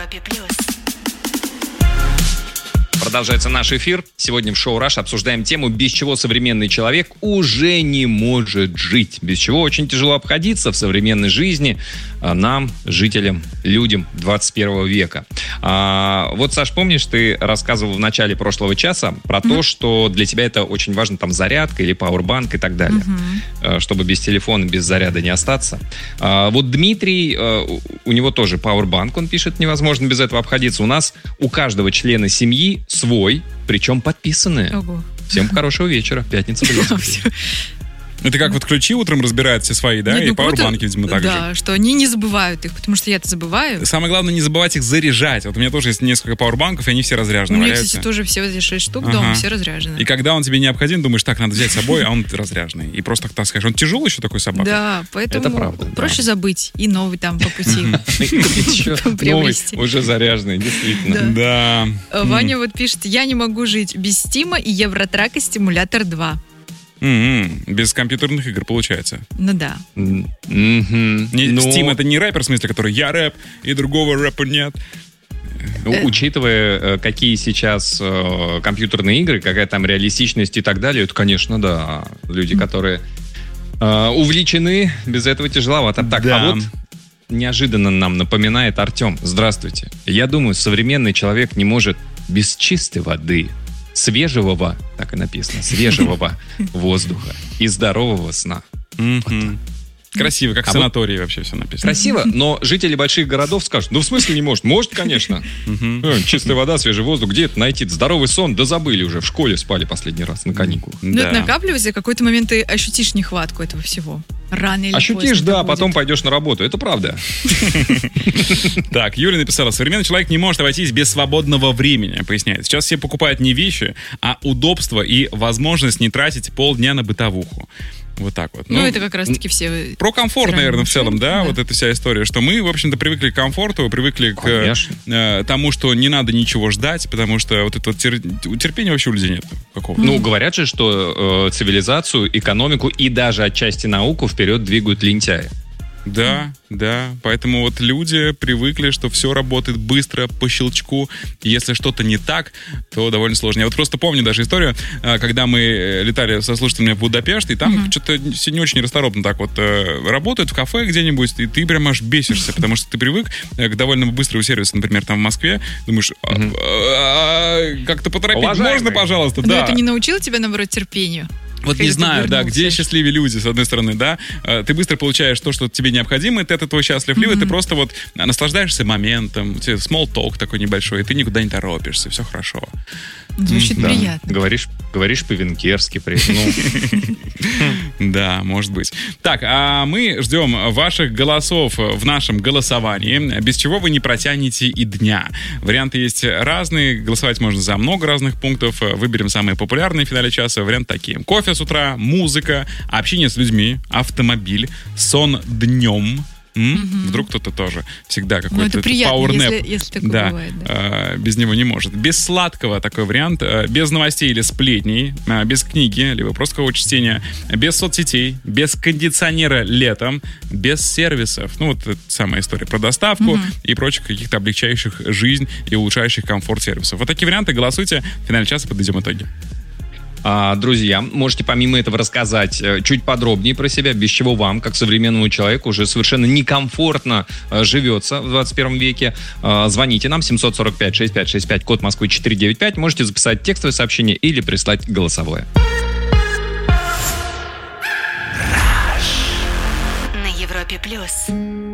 Европе плюс. Продолжается наш эфир. Сегодня в шоу «Раш» обсуждаем тему, без чего современный человек уже не может жить. Без чего очень тяжело обходиться в современной жизни нам, жителям, людям 21 века. Вот, Саш, помнишь, ты рассказывал в начале прошлого часа про то, что для тебя это очень важно, там, зарядка или пауэрбанк и так далее, чтобы без телефона, без заряда не остаться. Вот Дмитрий, у него тоже пауэрбанк, он пишет, невозможно без этого обходиться. У нас у каждого члена семьи свой, причем подписанные. Ого. Всем хорошего вечера. Пятница близко. Это как вот ключи утром разбирают все свои, да? Нет, И пауэрбанки, видимо, так же. Да, что они не забывают их, потому что я-то забываю. Самое главное, не забывать их заряжать. Вот у меня тоже есть несколько пауэрбанков, и они все разряжены. У меня, валяются. кстати, тоже все вот эти 6 штук дома, все разряжены. И когда он тебе необходим, думаешь, так, надо взять с собой, а он разряженный. И просто так таскаешь. Он тяжелый еще такой собака? Да, поэтому Это правда, проще забыть и новый там по пути Новый, приобрести. уже заряженный, действительно. Да. Ваня вот пишет: я не могу жить без Стима и Евротрака Стимулятор 2. Без компьютерных игр получается. Ну да. Steam — это не рэпер, в смысле, который я рэп, и другого рэпа нет. Учитывая, какие сейчас компьютерные игры, какая там реалистичность и так далее, это, конечно, да, люди, которые увлечены, без этого тяжеловато. Так, Да. а вот неожиданно нам напоминает Артем. Здравствуйте. Я думаю, современный человек не может без чистой воды, свежего, так и написано, свежего воздуха и здорового сна. Красиво, как в санатории вообще все написано. Красиво, но жители больших городов скажут: ну, в смысле не может? Может, конечно. Чистая вода, свежий воздух. Где это найти? Здоровый сон? Да забыли уже. В школе спали последний раз на каникулах. Ну, это накапливается, и в какой-то момент ты ощутишь нехватку этого всего. Рано или поздно. Ощутишь, это да, будет. потом пойдешь на работу. Это правда. Так, Юля написала: современный человек не может обойтись без свободного времени, поясняет. Сейчас все покупают не вещи, а удобство и возможность не тратить полдня на бытовуху. Вот так вот. Ну, это как раз-таки все... Про комфорт, наверное, в целом, да, да, вот эта вся история, что мы, в общем-то, привыкли к комфорту, привыкли к тому, что не надо ничего ждать, потому что вот это вот терпения вообще у людей нет какого-то. Ну, говорят же, что цивилизацию, экономику и даже отчасти науку вперед двигают лентяи. Да, да. Поэтому вот люди привыкли, что все работает быстро, по щелчку. И если что-то не так, то довольно сложно. Я вот просто помню даже историю, когда мы летали со слушателями в Будапешт, и там что-то все не очень расторопно так вот работают в кафе где-нибудь, и ты прям аж бесишься, потому что ты привык к довольно быстрому сервису, например, там в Москве. Думаешь, как-то поторопить можно, пожалуйста? Но Да. это не научило тебя, наоборот, терпению? Вот не знаю, да, где счастливые люди, с одной стороны, да. Ты быстро получаешь то, что тебе необходимо, и ты от этого счастлив. Либо ты просто вот наслаждаешься моментом, у тебя small talk такой небольшой, и ты никуда не торопишься, все хорошо. Звучит Да. приятно. Говоришь по-венгерски. Да, может быть. Так, а мы ждем ваших голосов в нашем голосовании, без чего вы не протянете и дня. Варианты есть разные, голосовать можно за много разных пунктов. Выберем самые популярные в финале часа. Варианты такие: кофе с утра, музыка, общение с людьми, автомобиль, сон днем. Вдруг кто-то тоже всегда какой-то пауэрнэп. Если такое да, бывает, да. Без него не может. Без сладкого такой вариант. Без новостей или сплетней. Без книги, либо просто какого чтения. Без соцсетей. Без кондиционера летом. Без сервисов. Ну, вот это самая история про доставку и прочих каких-то облегчающих жизнь и улучшающих комфорт сервисов. Вот такие варианты. Голосуйте. В финале часа подведем итоги. Друзья, можете помимо этого рассказать чуть подробнее про себя, без чего вам, как современному человеку, уже совершенно некомфортно живется в 21 веке. Звоните нам 745-6565, код Москвы 495. Можете записать текстовое сообщение или прислать голосовое. На Европе плюс.